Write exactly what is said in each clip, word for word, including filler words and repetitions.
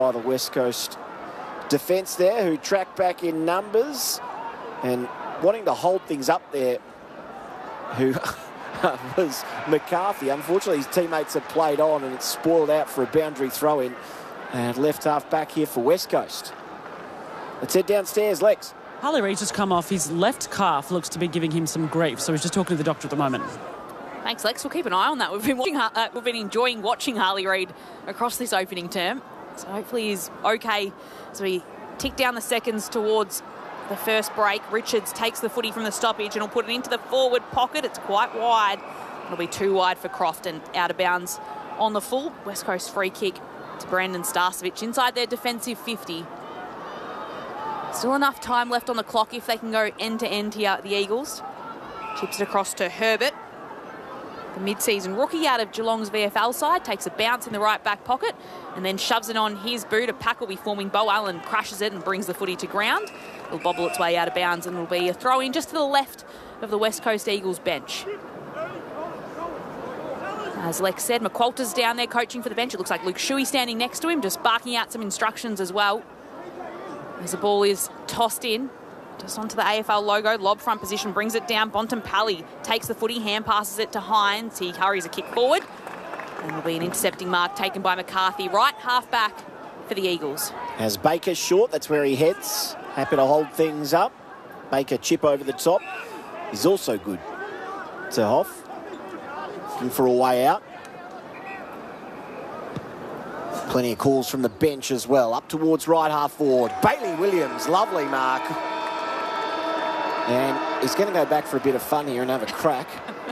By the West Coast defence there, who track back in numbers and wanting to hold things up there, who was McCarthy. Unfortunately, his teammates have played on and it's spoiled out for a boundary throw-in. And left half back here for West Coast. Let's head downstairs, Lex. Harley Reid's just come off. His left calf looks to be giving him some grief, so he's just talking to the doctor at the moment. Thanks, Lex. We'll keep an eye on that. We've been watching, uh, we've been enjoying watching Harley Reid across this opening term. So hopefully he's okay as we tick down the seconds towards the first break. Richards takes the footy from the stoppage and will put it into the forward pocket. It's quite wide. It'll be too wide for Croft and out of bounds on the full. West Coast free kick to Brandon Starcevic inside their defensive fifty. Still enough time left on the clock if they can go end-to-end here, the Eagles. Chips it across to Herbert. The mid-season rookie out of Geelong's V F L side takes a bounce in the right back pocket and then shoves it on his boot. A pack will be forming. Bo Allen crashes it and brings the footy to ground. It'll bobble its way out of bounds and will be a throw-in just to the left of the West Coast Eagles bench. As Lex said, McQualter's down there coaching for the bench. It looks like Luke Shuey standing next to him, just barking out some instructions as well. As the ball is tossed in, just onto the A F L logo, lob front position, brings it down. Bontempelli takes the footy, hand passes it to Hines. He hurries a kick forward. And there'll be an intercepting mark taken by McCarthy, right half back for the Eagles. As Baker's short, that's where he heads. Happy to hold things up. Baker chip over the top. He's also good to Hoff. Looking for a way out. Plenty of calls from the bench as well. Up towards right half forward. Bailey Williams, lovely mark. And he's going to go back for a bit of fun here and have a crack.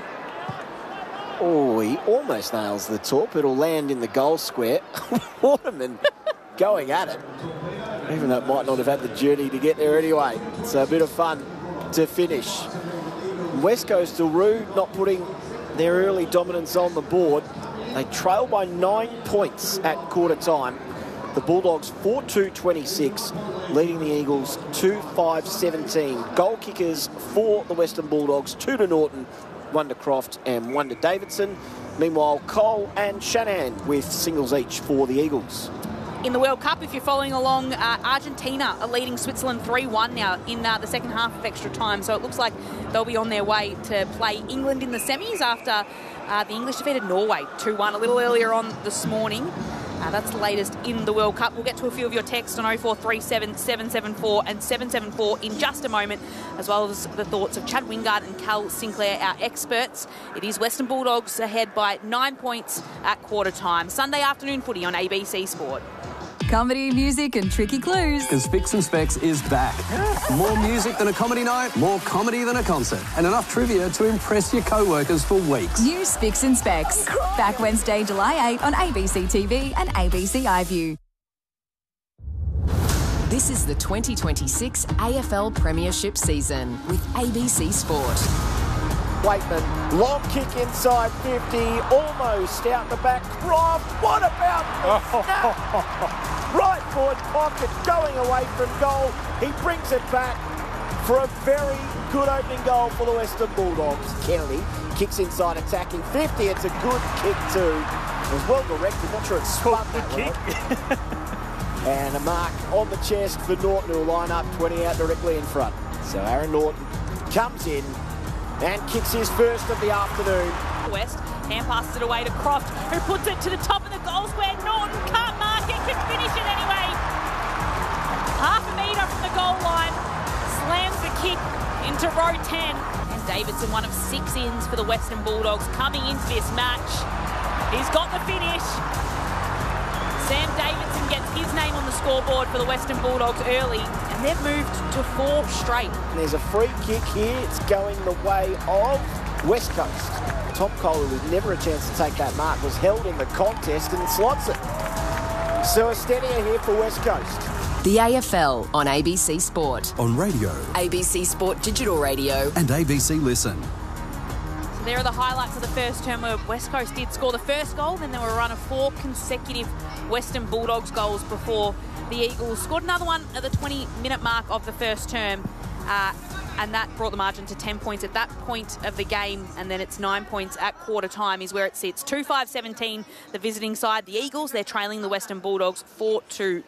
Oh, he almost nails the top. It'll land in the goal square. Waterman going at it. Even though it might not have had the journey to get there anyway. So a bit of fun to finish. West Coast still rude, not putting their early dominance on the board. They trail by nine points at quarter time. The Bulldogs four two twenty-six, leading the Eagles two five seventeen. Goal kickers for the Western Bulldogs, two to Norton, one to Croft and one to Davidson. Meanwhile, Cole and Shanahan with singles each for the Eagles. In the World Cup, if you're following along, uh, Argentina are leading Switzerland three one now in uh, the second half of extra time. So it looks like they'll be on their way to play England in the semis after uh, the English defeated Norway two one a little earlier on this morning. Uh, that's the latest in the World Cup. We'll get to a few of your texts on oh four three seven, seven seven four and seven seven four in just a moment, as well as the thoughts of Chad Wingard and Cal Sinclair, our experts. It is Western Bulldogs ahead by nine points at quarter time. Sunday afternoon footy on A B C Sport. Comedy, music and tricky clues. Because Spicks and Specs is back. More music than a comedy night, more comedy than a concert, and enough trivia to impress your co-workers for weeks. New Spicks and Specs. Back Wednesday, July eighth on A B C T V and A B C iView. This is the twenty twenty-six A F L Premiership season with A B C Sport. Waitman, long kick inside fifty, almost out the back. Croft, what about the snap? Right forward pocket, going away from goal. He brings it back for a very good opening goal for the Western Bulldogs. Kennedy kicks inside, attacking fifty. It's a good kick too. It was well directed. Not sure it spun that well. And a mark on the chest for Norton, who will line up twenty out directly in front. So Aaron Norton comes in and kicks his first of the afternoon. West hand passes it away to Croft, who puts it to the top of the goal square. Norton can't mark it, can finish it anyway. Half a metre from the goal line, slams the kick into row ten. And Davidson, one of six ins for the Western Bulldogs, coming into this match. He's got the finish. Sam Davidson gets his name on the scoreboard for the Western Bulldogs early, and they've moved to four straight. There's a free kick here. It's going the way of West Coast. Tom Kohler, with never a chance to take that mark, was held in the contest and slots it. So a steadier here for West Coast. The A F L on A B C Sport. On radio. A B C Sport Digital Radio. And A B C Listen. So there are the highlights of the first term where West Coast did score the first goal, then there were a run of four consecutive Western Bulldogs goals before the Eagles scored another one at the twenty minute mark of the first term. Uh, and that brought the margin to ten points at that point of the game, and then it's nine points at quarter time is where it sits. two five seventeen, the visiting side, the Eagles, they're trailing the Western Bulldogs four two.